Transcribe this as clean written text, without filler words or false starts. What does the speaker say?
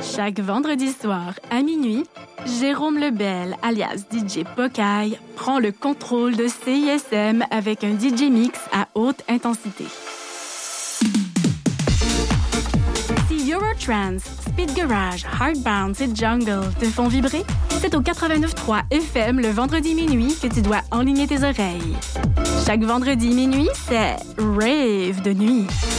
Chaque vendredi soir à minuit, Jérôme Lebel, alias DJ Pocaille, prend le contrôle de CISM avec un DJ mix à haute intensité. Si Eurotrance, Speed Garage, Hard Bounce et Jungle te font vibrer, c'est au 89.3 FM le vendredi minuit que tu dois enligner tes oreilles. Chaque vendredi minuit, c'est Rave de nuit.